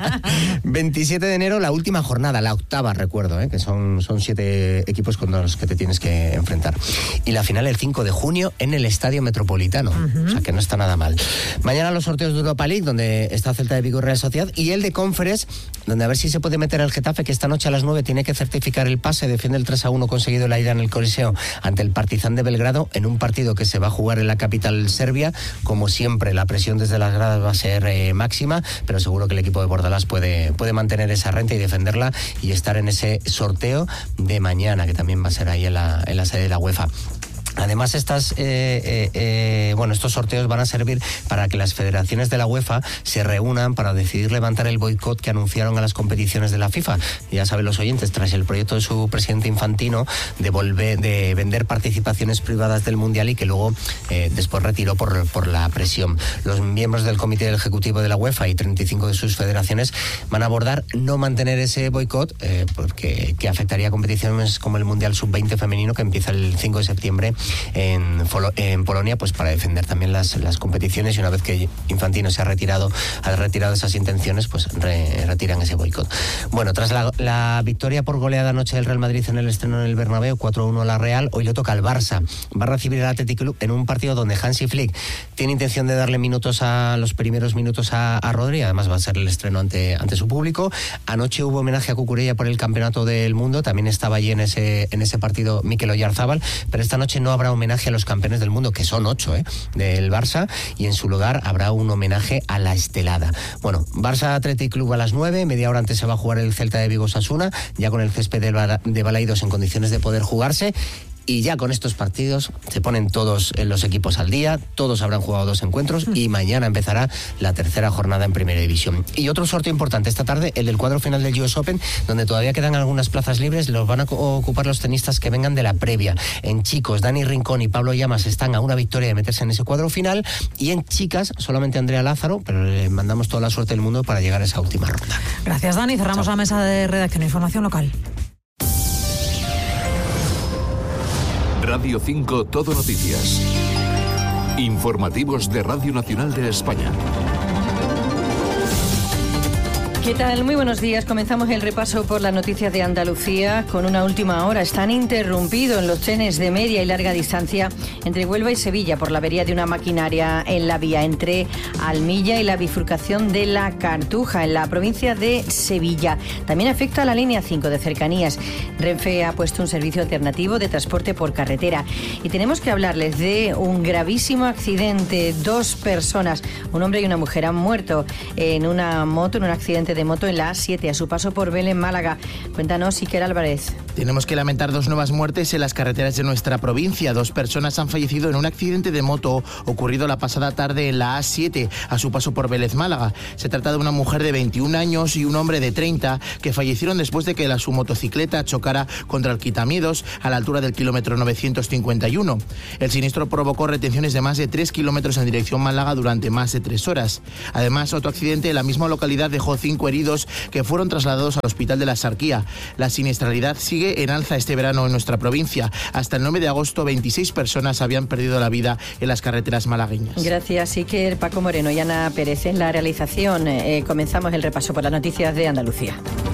veintisiete de enero la última jornada, la octava, recuerdo, ¿eh? Que son, son siete equipos con los que te tienes que enfrentar. Y la final el cinco de junio en el Estadio Metropolitano, uh-huh. O sea que no está nada mal. Mañana los sorteos de Europa League, donde está Celta de Vigo y Real Sociedad, y el de Conference, donde a ver si se puede meter el Getafe, que esta noche a las nueve tiene que certificar el pase, defiende el tres a uno conseguido la ida en el Coliseo ante el Partizan de Belgrado, en un partido que se va a jugar en la capital serbia. Como siempre, la presión desde las gradas va a ser eh, máxima, pero seguro que el equipo de Bordalás puede, puede mantener esa renta y defenderla y estar en ese sorteo de mañana, que también va a ser ahí en la, en la sede de la UEFA. Además, estas, eh, eh, eh, bueno, estos sorteos van a servir para que las federaciones de la UEFA se reúnan para decidir levantar el boicot que anunciaron a las competiciones de la FIFA. Ya saben los oyentes, tras el proyecto de su presidente Infantino de volver, de vender participaciones privadas del Mundial, y que luego eh, después retiró por, por la presión. Los miembros del Comité del Ejecutivo de la UEFA y treinta y cinco de sus federaciones van a abordar no mantener ese boicot, eh, porque que afectaría a competiciones como el Mundial sub veinte femenino, que empieza el cinco de septiembre En, en Polonia, pues para defender también las, las competiciones, y una vez que Infantino se ha retirado ha retirado esas intenciones, pues re, retiran ese boicot. Bueno, tras la, la victoria por goleada anoche del Real Madrid en el estreno en el Bernabéu, cuatro a uno a la Real, hoy le toca al Barça. Va a recibir el Athletic Club en un partido donde Hansi Flick tiene intención de darle minutos a los primeros minutos a, a Rodri. Además va a ser el estreno ante, ante su público. Anoche hubo homenaje a Cucurella por el Campeonato del Mundo, también estaba allí en ese, en ese partido Mikel Oyarzábal, pero esta noche no habrá homenaje a los campeones del mundo, que son ocho, ¿eh? del Barça, y en su lugar habrá un homenaje a la Estelada. Bueno, Barça Athletic Club a las nueve, media hora antes se va a jugar el Celta de Vigo Osasuna, ya con el césped de Balaidos en condiciones de poder jugarse. Y ya con estos partidos se ponen todos los equipos al día, todos habrán jugado dos encuentros y mañana empezará la tercera jornada en Primera División. Y otro sorteo importante esta tarde, el del cuadro final del U S Open, donde todavía quedan algunas plazas libres, los van a ocupar los tenistas que vengan de la previa. En chicos, Dani Rincón y Pablo Llamas están a una victoria de meterse en ese cuadro final, y en chicas solamente Andrea Lázaro, pero le mandamos toda la suerte del mundo para llegar a esa última ronda. Gracias, Dani. Cerramos Chao. La mesa de redacción e información local. Radio cinco Todo Noticias. Informativos de Radio Nacional de España. ¿Qué tal? Muy buenos días. Comenzamos el repaso por las noticias de Andalucía con una última hora. Están interrumpidos los trenes de media y larga distancia entre Huelva y Sevilla por la avería de una maquinaria en la vía entre Almilla y la bifurcación de la Cartuja en la provincia de Sevilla. También afecta a la línea cinco de cercanías. Renfe ha puesto un servicio alternativo de transporte por carretera. Y tenemos que hablarles de un gravísimo accidente. Dos personas, un hombre y una mujer, han muerto en una moto, en un accidente de moto en la A siete a su paso por Belén, Málaga. Cuéntanos, Iker Álvarez. Tenemos que lamentar dos nuevas muertes en las carreteras de nuestra provincia. Dos personas han fallecido en un accidente de moto ocurrido la pasada tarde en la A siete a su paso por Vélez, Málaga. Se trata de una mujer de veintiún años y un hombre de treinta que fallecieron después de que la, su motocicleta chocara contra el quitamiedos a la altura del kilómetro novecientos cincuenta y uno. El siniestro provocó retenciones de más de tres kilómetros en dirección Málaga durante más de tres horas. Además, otro accidente en la misma localidad dejó cinco heridos que fueron trasladados al Hospital de la Sarquía. La siniestralidad sigue en alza este verano en nuestra provincia. Hasta el nueve de agosto, veintiséis personas habían perdido la vida en las carreteras malagueñas. Gracias, Iker. Paco Moreno y Ana Pérez en la realización. Eh, comenzamos el repaso por las noticias de Andalucía.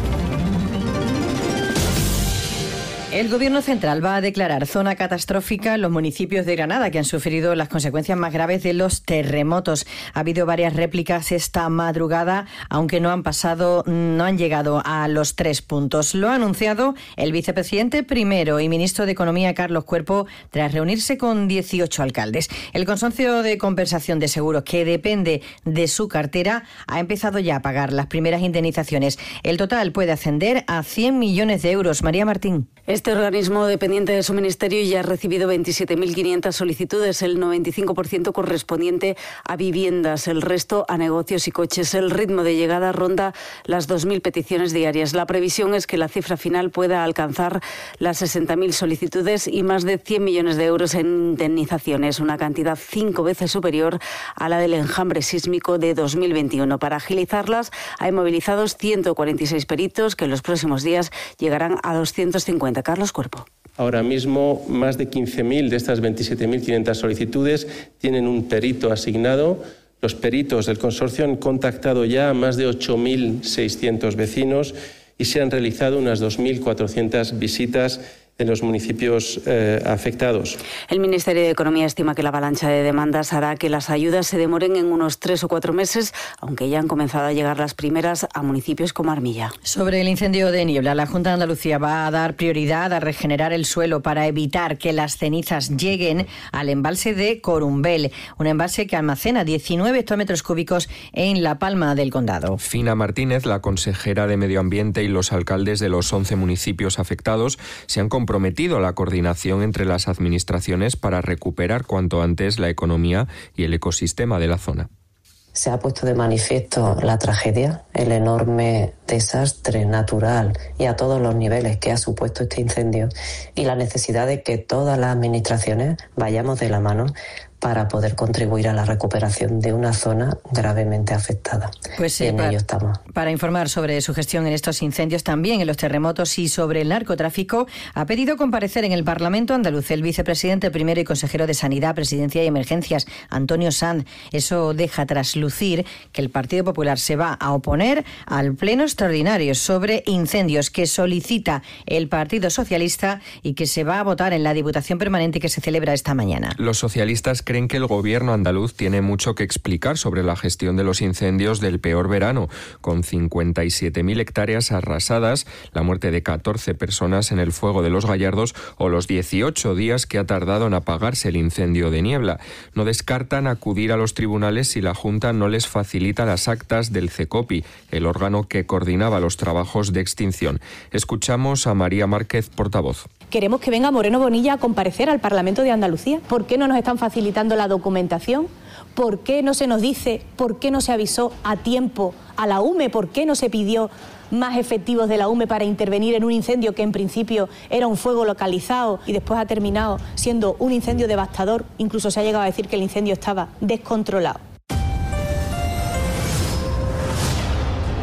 El Gobierno central va a declarar zona catastrófica en los municipios de Granada que han sufrido las consecuencias más graves de los terremotos. Ha habido varias réplicas esta madrugada, aunque no han pasado, no han llegado a los tres puntos. Lo ha anunciado el vicepresidente primero y ministro de Economía, Carlos Cuerpo, tras reunirse con dieciocho alcaldes. El consorcio de compensación de seguros, que depende de su cartera, ha empezado ya a pagar las primeras indemnizaciones. El total puede ascender a cien millones de euros. María Martín. Este organismo dependiente de su ministerio ya ha recibido veintisiete mil quinientas solicitudes, el noventa y cinco por ciento correspondiente a viviendas, el resto a negocios y coches. El ritmo de llegada ronda las dos mil peticiones diarias. La previsión es que la cifra final pueda alcanzar las sesenta mil solicitudes y más de cien millones de euros en indemnizaciones, una cantidad cinco veces superior a la del enjambre sísmico de dos mil veintiuno. Para agilizarlas, hay movilizados ciento cuarenta y seis peritos que en los próximos días llegarán a doscientos cincuenta. Carlos Cuerpo. Ahora mismo, más de quince mil de estas veintisiete mil quinientas solicitudes tienen un perito asignado. Los peritos del consorcio han contactado ya a más de ocho mil seiscientos vecinos y se han realizado unas dos mil cuatrocientas visitas en los municipios eh, afectados. El Ministerio de Economía estima que la avalancha de demandas hará que las ayudas se demoren en unos tres o cuatro meses, aunque ya han comenzado a llegar las primeras a municipios como Armilla. Sobre el incendio de Niebla, la Junta de Andalucía va a dar prioridad a regenerar el suelo para evitar que las cenizas lleguen al embalse de Corumbel, un embalse que almacena diecinueve hectómetros cúbicos en La Palma del Condado. Fina Martínez, la consejera de Medio Ambiente, y los alcaldes de los once municipios afectados se han comprometido comprometido la coordinación entre las administraciones para recuperar cuanto antes la economía y el ecosistema de la zona. Se ha puesto de manifiesto la tragedia, el enorme desastre natural y a todos los niveles que ha supuesto este incendio y la necesidad de que todas las administraciones vayamos de la mano para poder contribuir a la recuperación de una zona gravemente afectada. Pues sí, y en para, ello estamos. Para informar sobre su gestión en estos incendios, también en los terremotos y sobre el narcotráfico, ha pedido comparecer en el Parlamento andaluz el vicepresidente primero y consejero de Sanidad, Presidencia y Emergencias, Antonio Sanz. Eso deja traslucir que el Partido Popular se va a oponer al pleno extraordinario sobre incendios que solicita el Partido Socialista y que se va a votar en la Diputación Permanente que se celebra esta mañana. Los socialistas creen que el gobierno andaluz tiene mucho que explicar sobre la gestión de los incendios del peor verano, con cincuenta y siete mil hectáreas arrasadas, la muerte de catorce personas en el fuego de los Gallardos o los dieciocho días que ha tardado en apagarse el incendio de Niebla. No descartan acudir a los tribunales si la Junta no les facilita las actas del CECOPI, el órgano que coordinaba los trabajos de extinción. Escuchamos a María Márquez, portavoz. Queremos que venga Moreno Bonilla a comparecer al Parlamento de Andalucía. ¿Por qué no nos están facilitando la documentación? ¿Por qué no se nos dice, por qué no se avisó a tiempo a la U M E? ¿Por qué no se pidió más efectivos de la U M E para intervenir en un incendio que en principio era un fuego localizado y después ha terminado siendo un incendio devastador? Incluso se ha llegado a decir que el incendio estaba descontrolado.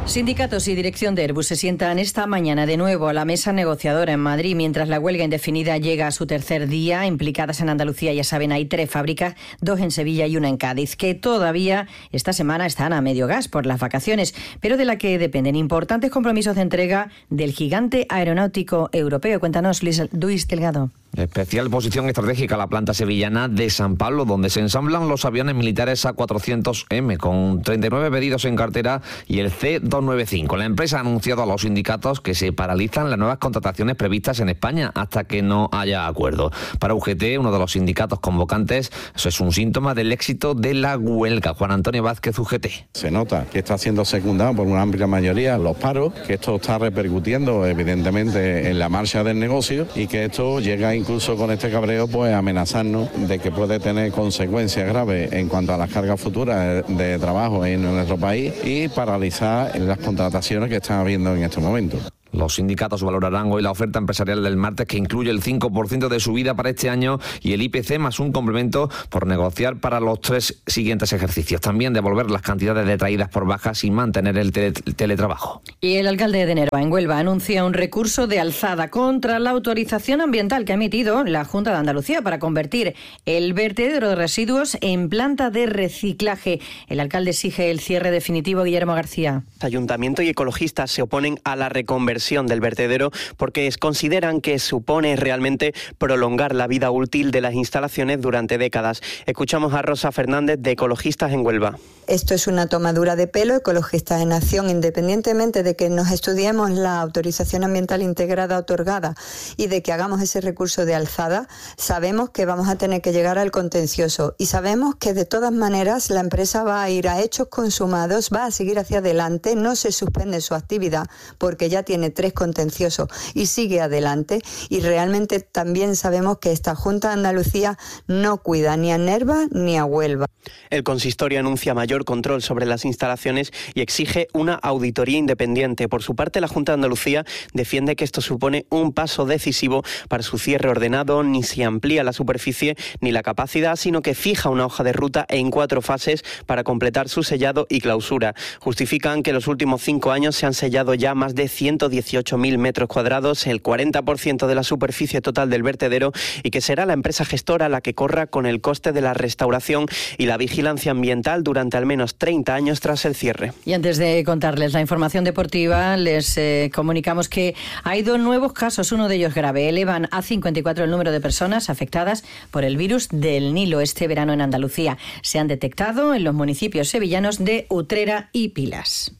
Sindicatos y dirección de Airbus se sientan esta mañana de nuevo a la mesa negociadora en Madrid, mientras la huelga indefinida llega a su tercer día. Implicadas en Andalucía, ya saben, hay tres fábricas, dos en Sevilla y una en Cádiz, que todavía esta semana están a medio gas por las vacaciones, pero de la que dependen importantes compromisos de entrega del gigante aeronáutico europeo. Cuéntanos, Luis, Luis Delgado. Especial posición estratégica la planta sevillana de San Pablo, donde se ensamblan los aviones militares A cuatrocientos eme, con treinta y nueve pedidos en cartera, y el C doscientos noventa y cinco. La empresa ha anunciado a los sindicatos que se paralizan las nuevas contrataciones previstas en España hasta que no haya acuerdo. Para U G T, uno de los sindicatos convocantes, eso es un síntoma del éxito de la huelga. Juan Antonio Vázquez, U G T. Se nota que está siendo secundado por una amplia mayoría los paros, que esto está repercutiendo evidentemente en la marcha del negocio y que esto llega incluso con este cabreo pues a amenazarnos de que puede tener consecuencias graves en cuanto a las cargas futuras de trabajo en nuestro país y paralizar las contrataciones que están habiendo en este momento. Los sindicatos valorarán hoy la oferta empresarial del martes, que incluye el cinco por ciento de subida para este año y el I P C más un complemento por negociar para los tres siguientes ejercicios. También devolver las cantidades detraídas por bajas y mantener el tele teletrabajo. Y el alcalde de Nerva, en Huelva, anuncia un recurso de alzada contra la autorización ambiental que ha emitido la Junta de Andalucía para convertir el vertedero de residuos en planta de reciclaje. El alcalde exige el cierre definitivo. Guillermo García. Ayuntamiento y ecologistas se oponen a la reconversión del vertedero porque consideran que supone realmente prolongar la vida útil de las instalaciones durante décadas. Escuchamos a Rosa Fernández, de Ecologistas en Huelva. Esto es una tomadura de pelo. Ecologistas en Acción, independientemente de que nos estudiemos la autorización ambiental integrada otorgada y de que hagamos ese recurso de alzada, sabemos que vamos a tener que llegar al contencioso y sabemos que de todas maneras la empresa va a ir a hechos consumados, va a seguir hacia adelante, no se suspende su actividad porque ya tiene tres contenciosos y sigue adelante, y realmente también sabemos que esta Junta de Andalucía no cuida ni a Nerva ni a Huelva. El consistorio anuncia mayor control sobre las instalaciones y exige una auditoría independiente. Por su parte, la Junta de Andalucía defiende que esto supone un paso decisivo para su cierre ordenado. Ni se amplía la superficie ni la capacidad, sino que fija una hoja de ruta en cuatro fases para completar su sellado y clausura. Justifican que en los últimos cinco años se han sellado ya más de ciento dieciocho mil metros cuadrados, el cuarenta por ciento de la superficie total del vertedero, y que será la empresa gestora la que corra con el coste de la restauración y la vigilancia ambiental durante al menos treinta años tras el cierre. Y antes de contarles la información deportiva, les eh, comunicamos que hay dos nuevos casos, uno de ellos grave. Elevan a cincuenta y cuatro el número de personas afectadas por el virus del Nilo este verano en Andalucía. Se han detectado en los municipios sevillanos de Utrera y Pilas.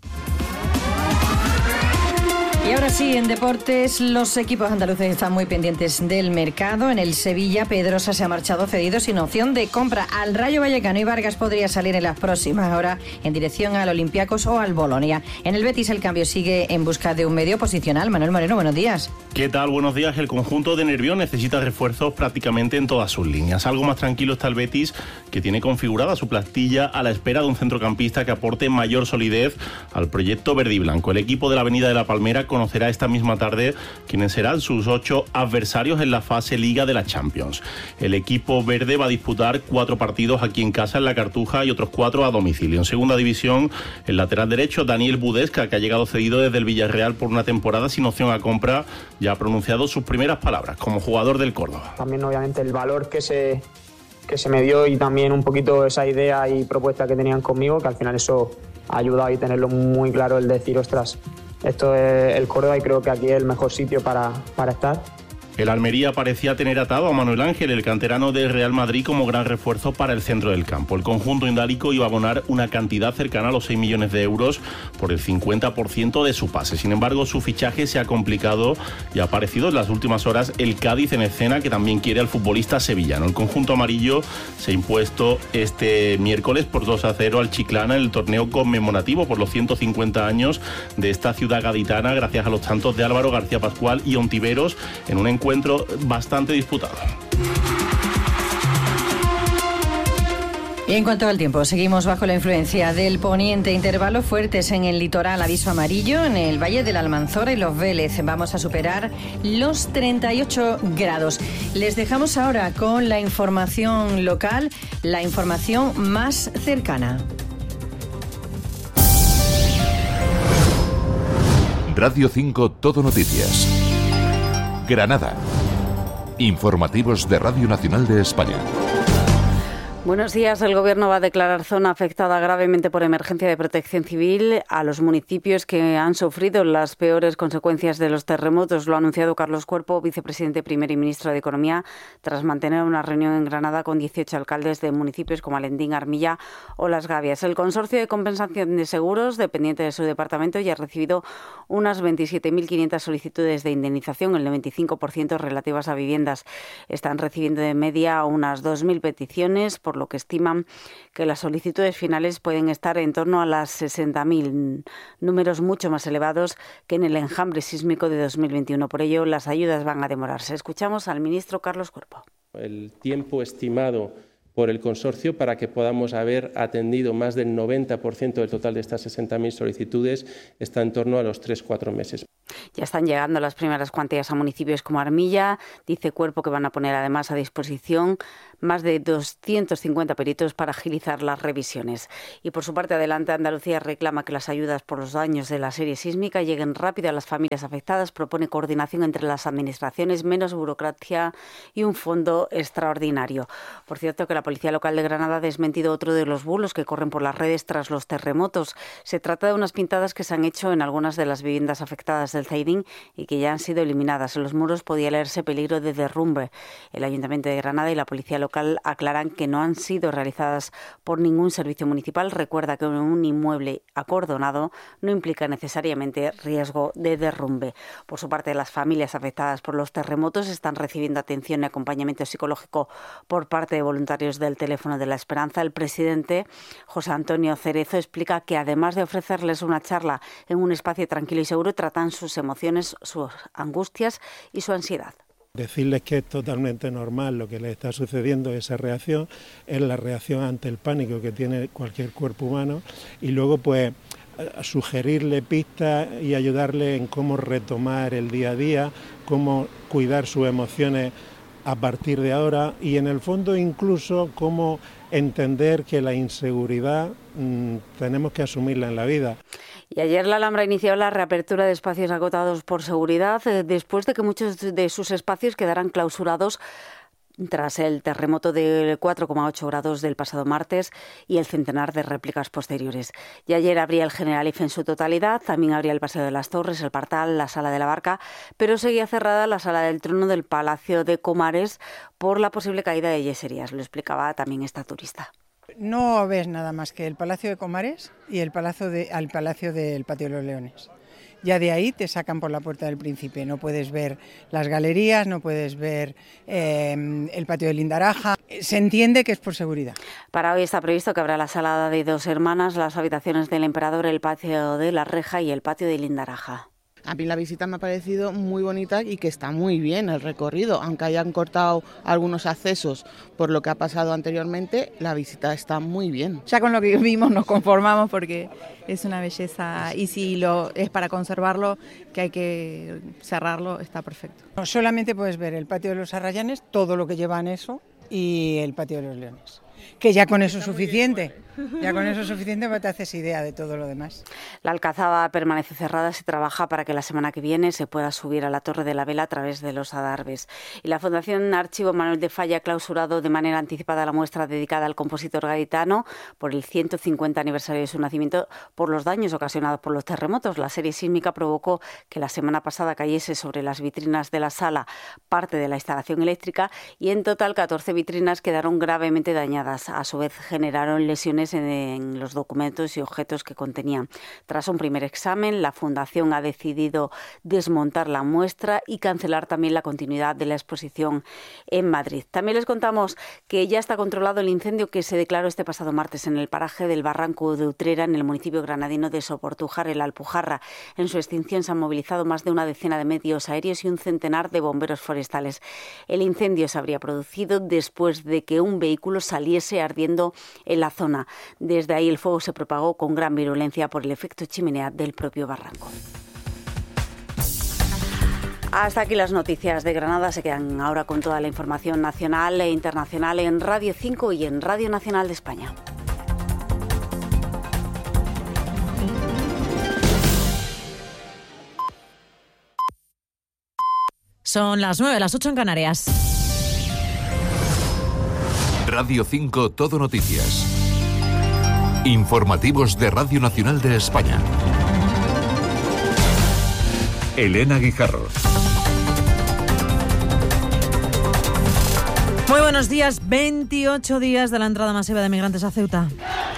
Y ahora sí, en deportes, los equipos andaluces están muy pendientes del mercado. En el Sevilla, Pedrosa se ha marchado cedido sin opción de compra al Rayo Vallecano, y Vargas podría salir en las próximas horas en dirección al Olympiacos o al Bolonia. En el Betis, el cambio sigue en busca de un medio posicional. Manuel Moreno, buenos días. ¿Qué tal? Buenos días. El conjunto de Nervión necesita refuerzos prácticamente en todas sus líneas. Algo más tranquilo está el Betis, que tiene configurada su plantilla a la espera de un centrocampista que aporte mayor solidez al proyecto verde y blanco. El equipo de la Avenida de la Palmera conocerá esta misma tarde quiénes serán sus ocho adversarios en la fase Liga de la Champions. El equipo verde va a disputar cuatro partidos aquí en casa en la Cartuja y otros cuatro a domicilio. En segunda división, el lateral derecho Daniel Budesca, que ha llegado cedido desde el Villarreal por una temporada sin opción a compra, ya ha pronunciado sus primeras palabras como jugador del Córdoba. También obviamente el valor que se, que se me dio y también un poquito esa idea y propuesta que tenían conmigo, que al final eso ha ayudado, y tenerlo muy claro, el decir, ostras, esto es el Córdoba y creo que aquí es el mejor sitio para, para estar. El Almería parecía tener atado a Manuel Ángel, el canterano del Real Madrid, como gran refuerzo para el centro del campo. El conjunto indálico iba a abonar una cantidad cercana a los seis millones de euros por el cincuenta por ciento de su pase. Sin embargo, su fichaje se ha complicado y ha aparecido en las últimas horas el Cádiz en escena, que también quiere al futbolista sevillano. El conjunto amarillo se ha impuesto este miércoles por dos a cero al Chiclana en el torneo conmemorativo por los ciento cincuenta años de esta ciudad gaditana, gracias a los tantos de Álvaro García Pascual y Ontiveros, en un encuentro encuentro bastante disputado. Y en cuanto al tiempo, seguimos bajo la influencia del poniente. Intervalos fuertes en el litoral, aviso amarillo en el Valle de la Almanzora y Los Vélez. Vamos a superar los treinta y ocho grados. Les dejamos ahora con la información local, la información más cercana. Radio cinco Todo Noticias. Granada. Informativos de Radio Nacional de España. Buenos días. El Gobierno va a declarar zona afectada gravemente por emergencia de protección civil a los municipios que han sufrido las peores consecuencias de los terremotos. Lo ha anunciado Carlos Cuerpo, vicepresidente primero y ministro de Economía, tras mantener una reunión en Granada con dieciocho alcaldes de municipios como Alendín, Armilla o Las Gavias. El Consorcio de Compensación de Seguros, dependiente de su departamento, ya ha recibido unas veintisiete mil quinientas solicitudes de indemnización, el noventa y cinco por ciento relativas a viviendas. Están recibiendo de media unas dos mil peticiones, por lo que estiman que las solicitudes finales pueden estar en torno a las sesenta mil, números mucho más elevados que en el enjambre sísmico de dos mil veintiuno. Por ello, las ayudas van a demorarse. Escuchamos al ministro Carlos Cuerpo. El tiempo estimado por el consorcio para que podamos haber atendido más del noventa por ciento del total de estas sesenta mil solicitudes está en torno a los tres a cuatro meses. Ya están llegando las primeras cuantías a municipios como Armilla. Dice Cuerpo que van a poner además a disposición más de doscientos cincuenta peritos para agilizar las revisiones. Y por su parte, Adelante Andalucía reclama que las ayudas por los daños de la serie sísmica lleguen rápido a las familias afectadas. Propone coordinación entre las administraciones, menos burocracia y un fondo extraordinario. Por cierto, que la Policía Local de Granada ha desmentido otro de los bulos que corren por las redes tras los terremotos. Se trata de unas pintadas que se han hecho en algunas de las viviendas afectadas del Zaidín y que ya han sido eliminadas. En los muros podía leerse peligro de derrumbe. El Ayuntamiento de Granada y la Policía Local aclaran que no han sido realizadas por ningún servicio municipal. Recuerda que un inmueble acordonado no implica necesariamente riesgo de derrumbe. Por su parte, las familias afectadas por los terremotos están recibiendo atención y acompañamiento psicológico por parte de voluntarios del Teléfono de la Esperanza. El presidente, José Antonio Cerezo, explica que además de ofrecerles una charla en un espacio tranquilo y seguro, tratan sus emociones, sus angustias y su ansiedad. Decirles que es totalmente normal lo que les está sucediendo, esa reacción, es la reacción ante el pánico que tiene cualquier cuerpo humano, y luego pues sugerirle pistas y ayudarle en cómo retomar el día a día, cómo cuidar sus emociones a partir de ahora y en el fondo incluso cómo entender que la inseguridad mmm, tenemos que asumirla en la vida. Y ayer la Alhambra inició la reapertura de espacios agotados por seguridad, eh, después de que muchos de sus espacios quedaran clausurados tras el terremoto de cuatro coma ocho grados del pasado martes y el centenar de réplicas posteriores. Y ayer abría el Generalife en su totalidad, también abría el Paseo de las Torres, el Partal, la Sala de la Barca, pero seguía cerrada la Sala del Trono del Palacio de Comares por la posible caída de yeserías. Lo explicaba también esta turista. No ves nada más que el Palacio de Comares y el Palacio de, al Palacio del Patio de los Leones. Ya de ahí te sacan por la Puerta del Príncipe. No puedes ver las galerías, no puedes ver eh, el Patio de Lindaraja. Se entiende que es por seguridad. Para hoy está previsto que habrá la Sala de Dos Hermanas, las habitaciones del Emperador, el Patio de la Reja y el Patio de Lindaraja. A mí la visita me ha parecido muy bonita y que está muy bien el recorrido. Aunque hayan cortado algunos accesos por lo que ha pasado anteriormente, la visita está muy bien. Ya con lo que vimos nos conformamos porque es una belleza y si lo es para conservarlo, que hay que cerrarlo, está perfecto. No, solamente puedes ver el Patio de los Arrayanes, todo lo que lleva en eso, y el Patio de los Leones. Que ya con eso es suficiente, ya con eso es suficiente porque te haces idea de todo lo demás. La Alcazaba permanece cerrada, se trabaja para que la semana que viene se pueda subir a la Torre de la Vela a través de los adarves. Y la Fundación Archivo Manuel de Falla ha clausurado de manera anticipada la muestra dedicada al compositor gaditano por el ciento cincuenta aniversario de su nacimiento por los daños ocasionados por los terremotos. La serie sísmica provocó que la semana pasada cayese sobre las vitrinas de la sala parte de la instalación eléctrica y en total catorce vitrinas quedaron gravemente dañadas. A su vez generaron lesiones en, en los documentos y objetos que contenían. Tras un primer examen, la Fundación ha decidido desmontar la muestra y cancelar también la continuidad de la exposición en Madrid. También les contamos que ya está controlado el incendio que se declaró este pasado martes en el paraje del Barranco de Utrera, en el municipio granadino de Soportujar, en la Alpujarra. En su extinción se han movilizado más de una decena de medios aéreos y un centenar de bomberos forestales. El incendio se habría producido después de que un vehículo saliese ardiendo en la zona. Desde ahí el fuego se propagó con gran virulencia por el efecto chimenea del propio barranco. Hasta aquí las noticias de Granada. Se quedan ahora con toda la información nacional e internacional en Radio cinco y en Radio Nacional de España. Son las nueve, las ocho en Canarias. Radio cinco Todo Noticias. Informativos de Radio Nacional de España. Elena Guijarro. Muy buenos días. veintiocho días de la entrada masiva de migrantes a Ceuta.